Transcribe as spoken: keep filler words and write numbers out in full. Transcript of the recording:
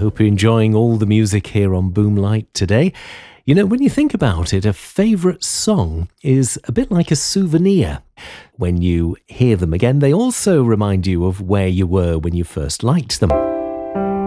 hope you're enjoying all the music here on Boomlight today. You know, when you think about it, a favourite song is a bit like a souvenir. When you hear them again, they also remind you of where you were when you first liked them.